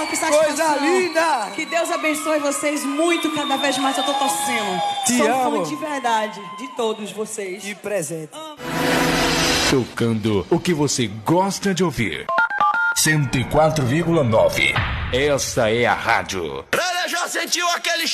que satisfação. Coisa linda! Que Deus abençoe vocês muito, cada vez mais eu tô torcendo. Te amo. Sou fã de verdade, de todos vocês. De presente. Tocando o que você gosta de ouvir. 104,9. Essa é a rádio. Já sentiu aquele